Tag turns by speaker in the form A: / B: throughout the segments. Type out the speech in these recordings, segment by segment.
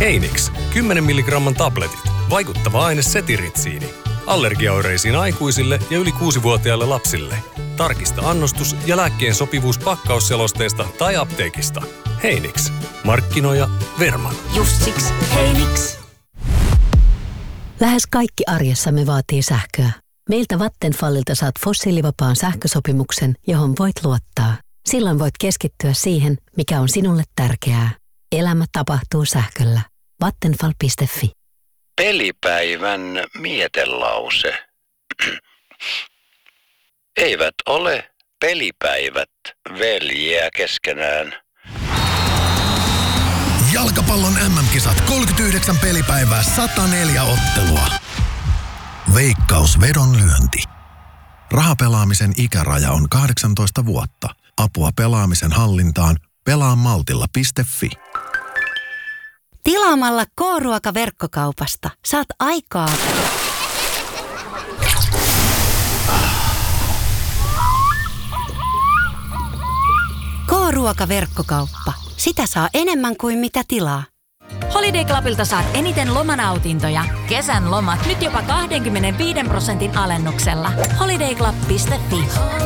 A: Heinix, 10 milligramman tabletit. Vaikuttava aine setiritsiini. Allergiaoireisiin aikuisille ja yli 6-vuotiaille lapsille. Tarkista annostus ja lääkkeen sopivuus pakkausselosteesta tai apteekista. Heinix. Markkinoija Verman.
B: Just siksi Heinix.
C: Lähes kaikki arjessamme vaatii sähköä. Meiltä Vattenfallilta saat fossiilivapaan sähkösopimuksen, johon voit luottaa. Silloin voit keskittyä siihen, mikä on sinulle tärkeää. Elämä tapahtuu sähköllä. Vattenfall.fi.
D: Pelipäivän mietelause. Eivät ole pelipäivät veljiä keskenään.
E: Jalkapallon MM-kisat 39 pelipäivää, 104 ottelua. Veikkaus vedonlyönti. Rahapelaamisen ikäraja on 18 vuotta. Apua pelaamisen hallintaan. Pelaa maltilla.fi.
B: Tilaamalla K-ruoka-verkkokaupasta saat aikaa. K-ruoka-verkkokauppa. Sitä saa enemmän kuin mitä tilaa.
F: Holiday Clubilta saat eniten lomanautintoja. Kesän lomat nyt jopa 25% alennuksella. HolidayClub.fi.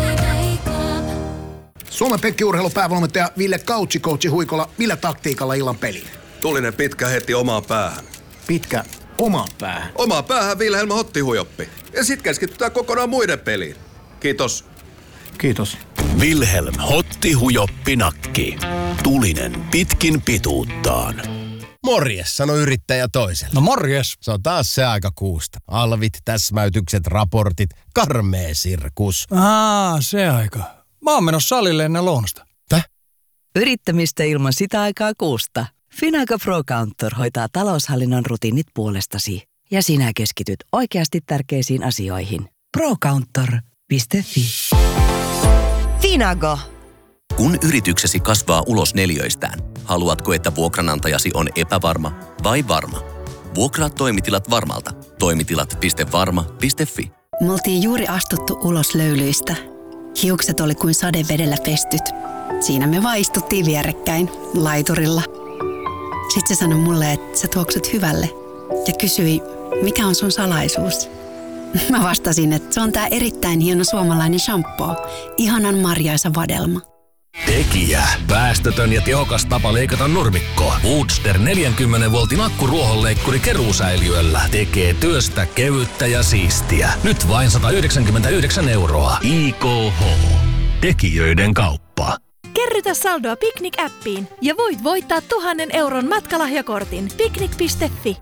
G: Suomen Pekki-urheilupäävalmentaja Ville Kautsi coachi Huikola millä taktiikalla illan peliin?
H: Tulinen pitkä heti omaan päähän.
G: Pitkä omaan päähän?
H: Omaan päähän Vilhelm Hottihujoppi. Ja sit keskitytään kokonaan muiden peliin. Kiitos.
G: Kiitos.
I: Vilhelm Hottihujoppi nakki. Tulinen pitkin pituuttaan.
J: Morjes, sano yrittäjä toiselle.
K: No morjes.
J: Se on taas se aika kuusta. Alvit, täsmäytykset, raportit, karmea sirkus.
K: Se aika. Mä oon menossa salille ennen lounasta.
L: Yrittämistä ilman sitä aikaa kuusta. Finago Pro Counter hoitaa taloushallinnon rutiinit puolestasi. Ja sinä keskityt oikeasti tärkeisiin asioihin. Procounter.fi.
B: Finago.
M: Kun yrityksesi kasvaa ulos neliöistään, haluatko, että vuokranantajasi on epävarma vai varma? Vuokraa toimitilat Varmalta. Toimitilat.varma.fi.
N: Me oltiin juuri astuttu ulos löylyistä. Hiukset oli kuin sadevedellä pestyt. Siinä me vaan istuttiin vierekkäin, laiturilla. Sitten se sanoi mulle, että sä tuoksut hyvälle. Ja kysyi, mikä on sun salaisuus? Mä vastasin, että se on tää erittäin hieno suomalainen shampoo. Ihanan marjaisa vadelma.
I: Tekijä. Päästötön ja tehokas tapa leikata nurmikko. Woodster 40 voltin akkuruohonleikkuri keruusäiliöllä tekee työstä kevyttä ja siistiä. Nyt vain 199 €. IKH. Tekijöiden kauppa.
F: Kerrytä saldoa Picnic-appiin ja voit voittaa 1 000 € matkalahjakortin. Picnic.fi.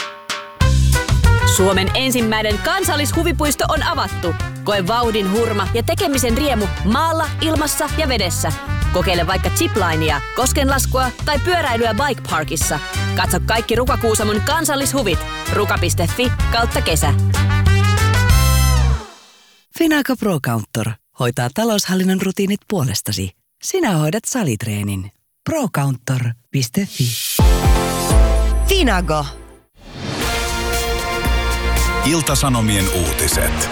O: Suomen ensimmäinen kansallishuvipuisto on avattu. Koe vauhdin hurma ja tekemisen riemu maalla, ilmassa ja vedessä. Kokeile vaikka ziplinea, koskenlaskua tai pyöräilyä Bike Parkissa. Katso kaikki Ruka-Kuusamon kansallishuvit. ruka.fi/kesä.
L: Finago Pro Counter hoitaa taloushallinnon rutiinit puolestasi. Sinä hoidat salitreenin. Procounter.fi.
B: Finago.
I: Ilta-Sanomien uutiset.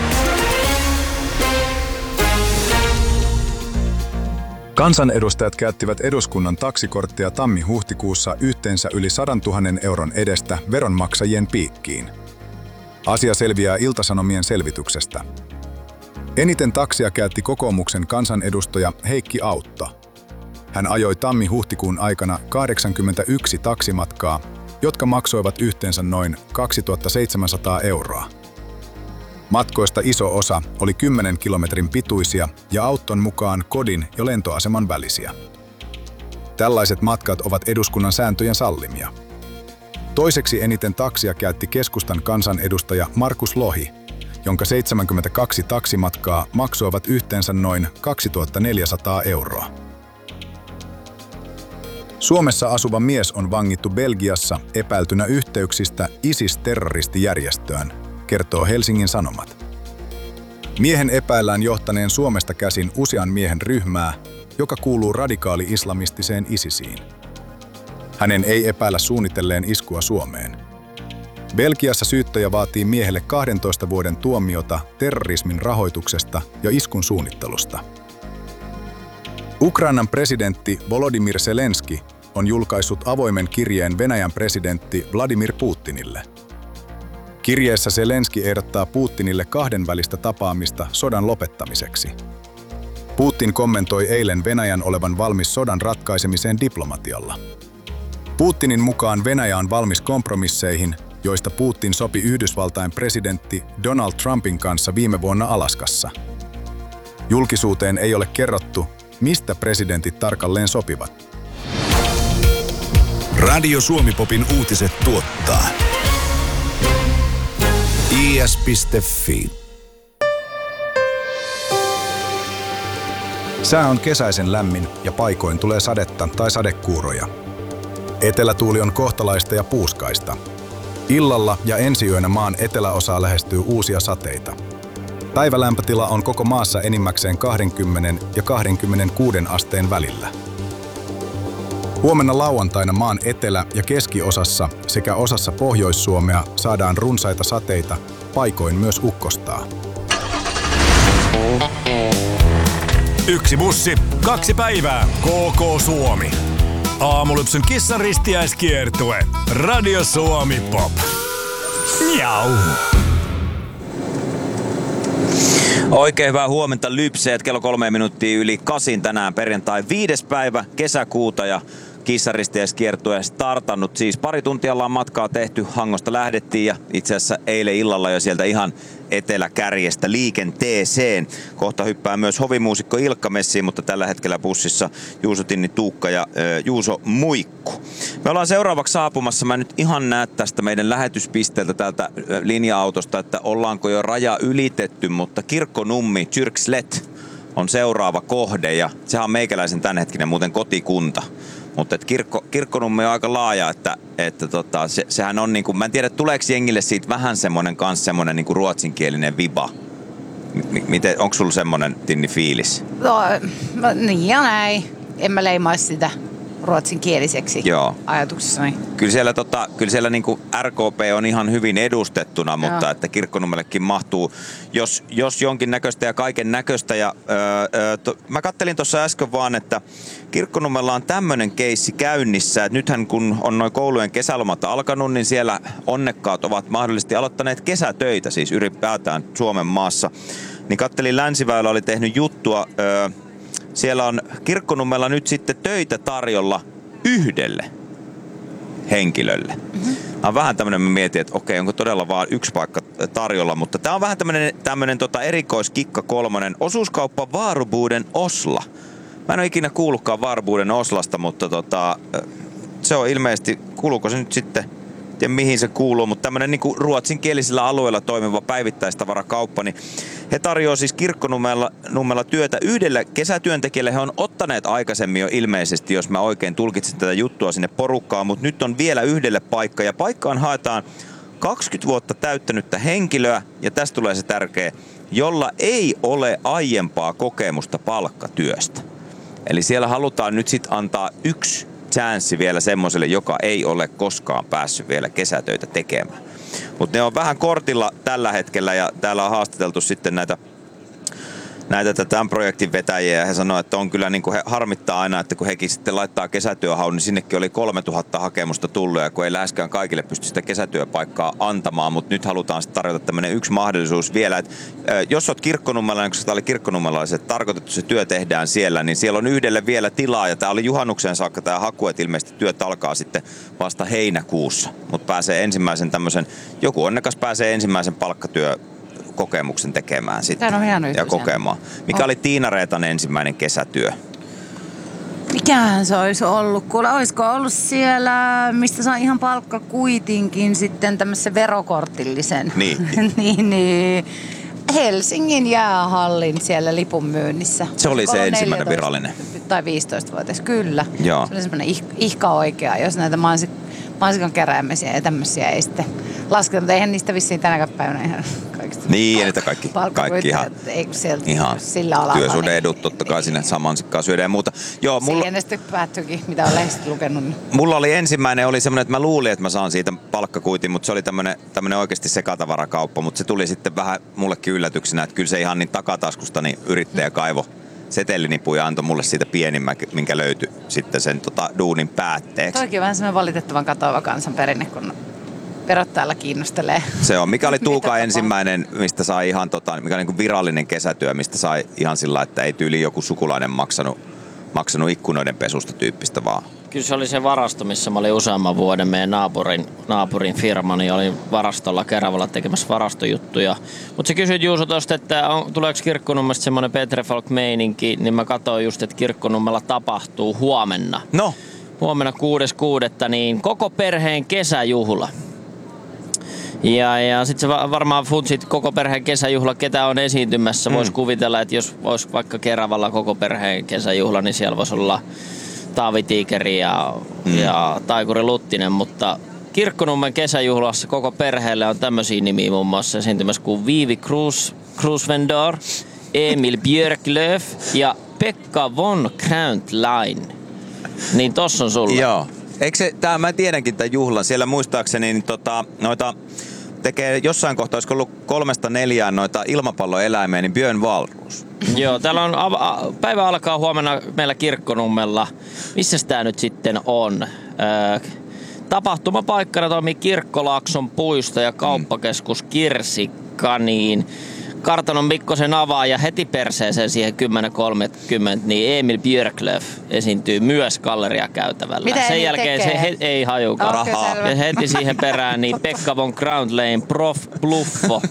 P: Kansanedustajat käyttivät eduskunnan taksikorttia tammi-huhtikuussa yhteensä yli 100 000 € edestä veronmaksajien piikkiin. Asia selviää Ilta-Sanomien selvityksestä. Eniten taksia käytti kokoomuksen kansanedustaja Heikki Autto. Hän ajoi tammi-huhtikuun aikana 81 taksimatkaa, jotka maksoivat yhteensä noin 2 700 €. Matkoista iso osa oli 10 kilometrin pituisia ja Autton mukaan kodin ja lentoaseman välisiä. Tällaiset matkat ovat eduskunnan sääntöjen sallimia. Toiseksi eniten taksia käytti keskustan kansanedustaja Markus Lohi, jonka 72 taksimatkaa maksoivat yhteensä noin 2 400 €. Suomessa asuva mies on vangittu Belgiassa epäiltynä yhteyksistä ISIS-terroristijärjestöön, kertoo Helsingin Sanomat. Miehen epäillään johtaneen Suomesta käsin usean miehen ryhmää, joka kuuluu radikaali-islamistiseen ISISiin. Hänen ei epäillä suunnitelleen iskua Suomeen. Belgiassa syyttäjä vaatii miehelle 12 vuoden tuomiota terrorismin rahoituksesta ja iskun suunnittelusta. Ukrainan presidentti Volodymyr Zelenski on julkaissut avoimen kirjeen Venäjän presidentti Vladimir Putinille. Kirjeessä Zelenski ehdottaa Putinille kahdenvälistä tapaamista sodan lopettamiseksi. Putin kommentoi eilen Venäjän olevan valmis sodan ratkaisemiseen diplomatialla. Putinin mukaan Venäjä on valmis kompromisseihin, joista Putin sopi Yhdysvaltain presidentti Donald Trumpin kanssa viime vuonna Alaskassa. Julkisuuteen ei ole kerrottu, mistä presidentit tarkalleen sopivat.
Q: Radio Suomi-popin uutiset tuottaa is.fi.
P: Sää on kesäisen lämmin ja paikoin tulee sadetta tai sadekuuroja. Etelätuuli on kohtalaista ja puuskaista. Illalla ja ensiyönä maan eteläosaa lähestyy uusia sateita. Päivälämpötila on koko maassa enimmäkseen 20 ja 26 asteen välillä. Huomenna lauantaina maan etelä- ja keskiosassa sekä osassa Pohjois-Suomea saadaan runsaita sateita, paikoin myös ukkostaa.
Q: Yksi bussi, 2 päivää. KK Suomi. Aamulypsyn kissan ristiäiskiertue. Radio Suomi Pop. Miau.
R: Oikein hyvää huomenta lypseet. Kello 7:03 tänään perjantai 5. päivä kesäkuuta ja kissaristiäiskiertue startannut. Siis pari tuntia ollaan matkaa tehty. Hangosta lähdettiin ja itse asiassa eilen illalla jo sieltä ihan eteläkärjestä liikenteeseen. Kohta hyppää myös hovimuusikko Ilkka messiin, mutta tällä hetkellä bussissa Juuso Tinni Tuukka ja Juuso Muikku. Me ollaan seuraavaksi saapumassa. Mä nyt ihan näe tästä meidän lähetyspisteeltä täältä linja-autosta, että ollaanko jo raja ylitetty, mutta Kirkkonummi, Kyrkslet on seuraava kohde ja sehän on meikäläisen tämänhetkinen muuten kotikunta. Mutta Kirkkonummi on aika laaja, että sehän on niinku, mä en tiedä tuleeko jengille siitä vähän semmonen niinku ruotsinkielinen viba. Miten, onko sulla semmonen Tinni fiilis?
S: No, niin ja näin. En mä leimaisi sitä ruotsinkieliseksi ajatuksessani.
R: Kyllä siellä niinku RKP on ihan hyvin edustettuna, mutta että Kirkkonummellekin mahtuu, jos jonkin näköistä ja kaiken näköistä. Ja, mä kattelin tuossa äsken vaan, että Kirkkonummella on tämmöinen keissi käynnissä, että nythän kun on noin koulujen kesälomat alkanut, niin siellä onnekkaat ovat mahdollisesti aloittaneet kesätöitä, siis ylipäätään Suomen maassa. Niin kattelin Länsiväylä oli tehnyt juttua, siellä on Kirkkonummella nyt sitten töitä tarjolla 1 henkilölle. On vähän tämmönen, mä mietin, että okei, onko todella vaan 1 paikka tarjolla, mutta tää on vähän tämmönen erikoiskikka 3. Osuuskauppa Vaarubuuden Osla. Mä en ole ikinä kuullutkaan Vaarubuuden Oslasta, mutta se on ilmeisesti, kuuluuko se nyt sitten, tiedä mihin se kuuluu, mutta tämmönen niinku ruotsinkielisellä alueella toimiva päivittäistavarakauppa, niin he tarjoaa siis Kirkkonummella työtä 1 kesätyöntekijälle. He on ottaneet aikaisemmin jo ilmeisesti, jos mä oikein tulkitsin tätä juttua sinne porukkaan, mutta nyt on vielä 1 paikka ja paikkaan haetaan 20 vuotta täyttänyttä henkilöä ja tästä tulee se tärkeä, jolla ei ole aiempaa kokemusta palkkatyöstä. Eli siellä halutaan nyt sitten antaa 1 chanssi vielä semmoiselle, joka ei ole koskaan päässyt vielä kesätöitä tekemään. Mutta ne on vähän kortilla tällä hetkellä ja täällä on haastateltu sitten näitä tämän projektin vetäjiä ja he sanoo, että on kyllä niin kuin he harmittaa aina, että kun hekin sitten laittaa kesätyöhaun, niin sinnekin oli 3000 hakemusta tullut ja kun ei läheskään kaikille pysty sitä kesätyöpaikkaa antamaan, mutta nyt halutaan sitten tarjota tämmöinen 1 mahdollisuus vielä, että jos olet Kirkkonummella, niin kun tämä oli kirkkonummelaiset, tarkoitettu se työ tehdään siellä, niin siellä on 1 vielä tilaa ja tämä oli juhannukseen saakka tämä haku, että ilmeisesti työt alkaa sitten vasta heinäkuussa, mutta pääsee ensimmäisen tämmöisen, joku onnekas pääsee ensimmäisen kokemuksen tekemään sitten ja kokemaan. Mikä oli Tiina Reetan ensimmäinen kesätyö?
S: Mikähän se olisi ollut? Kuule, olisiko ollut siellä, mistä saa ihan palkkakuitinkin sitten tämmöisen verokortillisen? Niin. Helsingin jäähallin siellä lipun myynnissä.
R: Se oli se ensimmäinen virallinen.
S: Tai 15-vuotias, kyllä.
R: Joo.
S: Se oli semmoinen ihka oikea, jos näitä mansikan keräämisiä ja tämmöisiä ei sitten lasketa, mutta eihän niistä vissiin tänäkään päivänä ihan kaikista.
R: Niin, ja niitä kaikki ihan
S: sillä alalla.
R: Työsuhde edut totta kai sinne samansikkaa syödään ja muuta. Joo,
S: siihen ne sitten päättyykin, mitä on lehdistä lukenut.
R: Mulla oli ensimmäinen, oli semmoinen, että mä luulin, että mä saan siitä palkkakuitin, mutta se oli tämmöinen oikeasti sekatavarakauppa, mutta se tuli sitten vähän mullekin yllätyksenä, että kyllä se ihan niin takataskusta niin yrittäjä kaivo setelinipun ja antoi mulle siitä pienimmän, minkä löytyi sitten sen duunin päätteeksi.
S: Toikin on vähän semmoinen valitettavan katoava kansanperinne, kun verot täällä kiinnostelee.
R: Se on. Mikä oli Tuuka ensimmäinen, mistä sai ihan mikä oli niin virallinen kesätyö, mistä sai ihan sillä, että ei tyyli joku sukulainen maksanut ikkunoiden pesusta tyyppistä vaan.
T: Kyllä se oli se varasto, missä mä olin useamman vuoden meidän naapurin firma, niin olin varastolla Keravalla tekemässä varastojuttuja. Mutta sä kysyit Juuso tosta, että tuleeko Kirkkonummesta semmoinen Petrefolk-meininki, niin mä katsoin just, että Kirkkonummella tapahtuu huomenna.
R: No?
T: Huomenna 6.6. niin koko perheen kesäjuhla. Ja sit sä varmaan funtsit koko perheen kesäjuhla, ketä on esiintymässä. Vois kuvitella, että jos olisi vaikka Keravalla koko perheen kesäjuhla, niin siellä voisi olla Taavi Tiikeri ja Taikuri Luttinen, mutta Kirkkonummen kesäjuhlassa koko perheelle on tämmöisiä nimiä muun muassa esiintymässä kuin Viivi Kruusvendor, Emil Björklöf ja Pekka von Krauntlein. Niin tossa on sulla.
R: Joo. Eikö se, mä tiedänkin tämän juhlan, siellä muistaakseni niin noita tekee jossain kohtaa, olisiko ollut 3-4 noita ilmapalloeläimiä, niin Björn Wahlroos.
T: Joo, täällä on päivä alkaa huomenna meillä Kirkkonummella. Missäs tää nyt sitten on? Tapahtumapaikkana toimii Kirkkolaakson puisto ja kauppakeskus Kirsikka, niin kartanon Mikkosen avaa ja heti perseeseen siihen 10.30, niin Emil Björklöf esiintyy myös galleriakäytävällä.
S: Mitä
T: sen jälkeen
S: tekee?
T: se ei hajukaan.
S: Okay,
T: ja heti siihen perään niin Pekka von Krauntlein, Prof Bluffo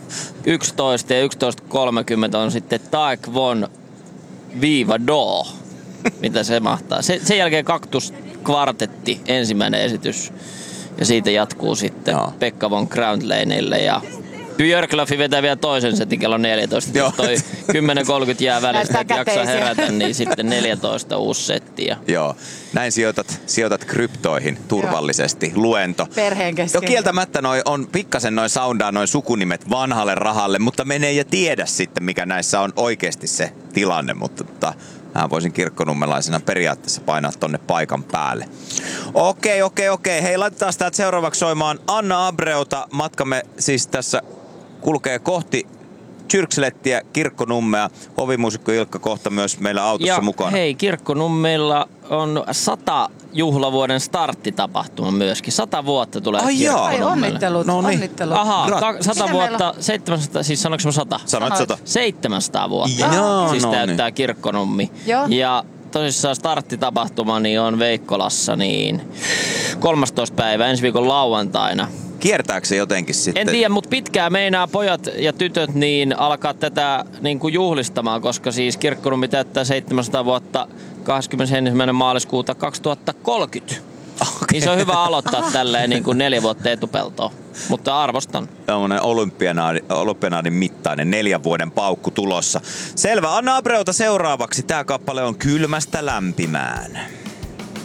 T: 11 ja 11.30 on sitten Taek von Vivado. Mitä se mahtaa? Sen jälkeen Kaktus Kvartetti, ensimmäinen esitys. Ja siitä jatkuu sitten Pekka von Krauntleynille ja Björklöfi vetää vielä toisen setin kello 14. Jos toi 10.30 jää välistä, että jaksaa herätä, niin sitten 14 uusi setti.
R: Joo, näin sijoitat kryptoihin turvallisesti. Luento.
S: Perheen kesken.
R: Jo kieltämättä on pikkasen soundaa noin sukunimet vanhalle rahalle, mutta menee ja tiedä sitten, mikä näissä on oikeasti se tilanne. Mutta mä voisin kirkkonummelaisena periaatteessa painaa tonne paikan päälle. Okei. Hei, laitetaan täältä seuraavaksi soimaan Anna Abreuta. Matkamme siis tässä kulkee kohti Kyrkslettiä, Kirkkonummea. Hovimuusikko Ilkka kohta myös meillä autossa mukana.
T: Hei, Kirkkonummella on 100 juhlavuoden starttitapahtuma myöskin. 100 vuotta tulee Kirkkonummelle.
S: Onnittelut.
R: No niin.
S: Onnittelut.
T: Ahaa, 100 vuotta, 700, siis sanoinko mä 100?
R: Sanoit 100.
T: 700 vuotta.
R: Joo,
T: siis
R: no
T: täyttää
R: niin.
T: Kirkkonummi.
S: Joo.
T: Ja tosissaan starttitapahtuma niin on Veikkolassa niin 13. päivä ensi viikon lauantaina.
R: Kiertääkö se jotenkin sitten?
T: En tiedä, mutta pitkään meinaa pojat ja tytöt niin alkaa tätä niin kuin juhlistamaan, koska siis Kirkkonummi täyttää 700 vuotta 21. maaliskuuta 2030. Okay. Niin se on hyvä aloittaa tälleen niin kuin 4 vuotta etupeltoon, mutta arvostan.
R: Tällainen olympianaadin mittainen 4 vuoden paukku tulossa. Selvä, Anna Abreuta seuraavaksi. Tää kappale on Kylmästä lämpimään.